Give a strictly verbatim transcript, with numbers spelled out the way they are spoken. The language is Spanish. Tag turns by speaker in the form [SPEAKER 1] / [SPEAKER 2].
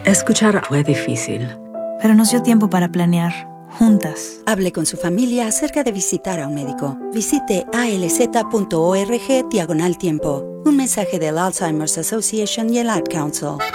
[SPEAKER 1] Escuchar fue difícil.
[SPEAKER 2] Pero nos dio tiempo para planear, juntas.
[SPEAKER 3] Hable con su familia acerca de visitar a un médico. Visite alz.org diagonal tiempo. Un mensaje del Alzheimer's Association y el Ad Council.